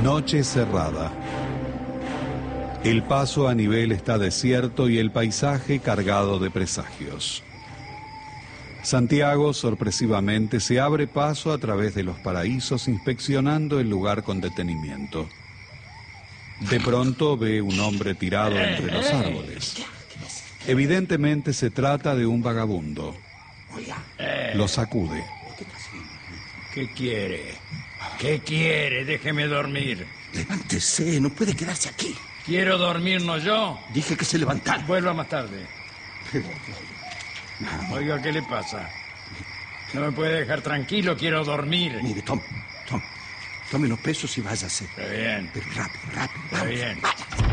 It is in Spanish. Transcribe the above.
Noche cerrada. El paso a nivel está desierto y el paisaje cargado de presagios. Santiago sorpresivamente se abre paso a través de los paraísos inspeccionando el lugar con detenimiento. De pronto ve un hombre tirado entre los árboles. Evidentemente se trata de un vagabundo. Lo sacude. ¿Qué quiere? ¿Qué quiere? Déjeme dormir. Levántese, no puede quedarse aquí. ¿Quiero dormir, no yo? Dije que se levantara. Vuelva más tarde. Oiga, ¿qué le pasa? No me puede dejar tranquilo, quiero dormir. Mire, tome los pesos y váyase. Está bien. Pero rápido. Está Vamos, bien. vaya.